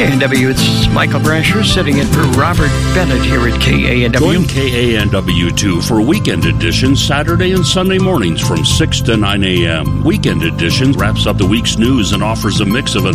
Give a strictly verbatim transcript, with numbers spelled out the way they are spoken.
K A N W, it's Michael Brasher sitting in for Robert Bennett here at K A N W. Join K A N W two for Weekend Edition Saturday and Sunday mornings from six to nine a.m. Weekend Edition wraps up the week's news and offers a mix of